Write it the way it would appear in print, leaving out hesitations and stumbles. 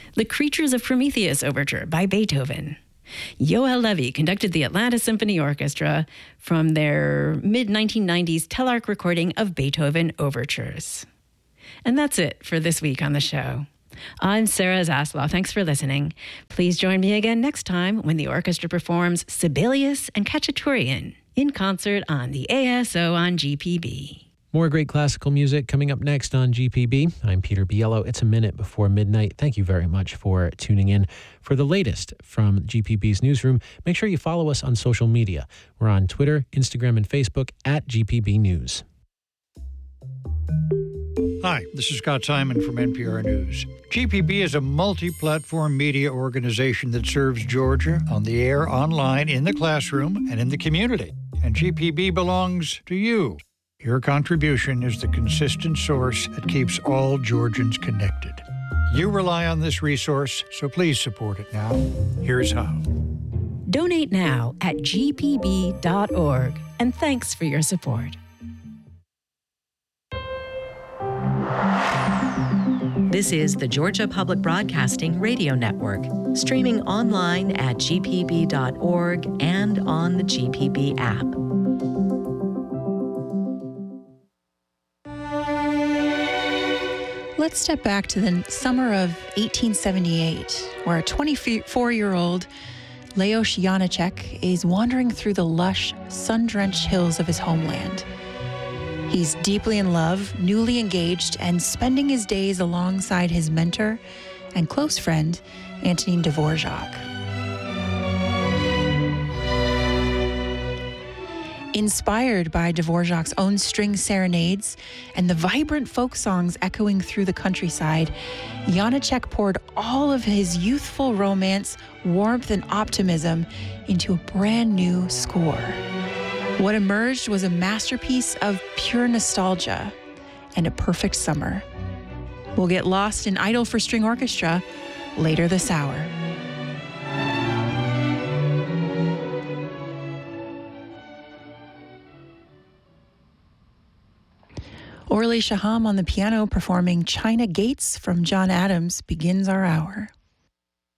The Creatures of Prometheus Overture by Beethoven. Yoel Levy conducted the Atlanta Symphony Orchestra from their mid-1990s Telarc recording of Beethoven overtures. And that's it for this week on the show. I'm Sarah Zaslow. Thanks for listening. Please join me again next time when the orchestra performs Sibelius and Khachaturian in concert on the ASO on GPB. More great classical music coming up next on GPB. I'm Peter Biello. It's a minute before midnight. Thank you very much for tuning in. For the latest from GPB's newsroom, make sure you follow us on social media. We're on Twitter, Instagram, and Facebook at GPB News. Hi, this is Scott Simon from NPR News. GPB is a multi-platform media organization that serves Georgia on the air, online, in the classroom, and in the community. And GPB belongs to you. Your contribution is the consistent source that keeps all Georgians connected. You rely on this resource, so please support it now. Here's how. Donate now at gpb.org. And thanks for your support. This is the Georgia Public Broadcasting Radio Network, streaming online at gpb.org and on the GPB app. Let's step back to the summer of 1878, where a 24-year-old Leos Janáček is wandering through the lush, sun-drenched hills of his homeland. He's deeply in love, newly engaged, and spending his days alongside his mentor and close friend, Antonin Dvorak. Inspired by Dvorak's own string serenades and the vibrant folk songs echoing through the countryside, Janáček poured all of his youthful romance, warmth, and optimism into a brand new score. What emerged was a masterpiece of pure nostalgia and a perfect summer. We'll get lost in Idle for String Orchestra later this hour. Orly Shaham on the piano performing China Gates from John Adams begins our hour.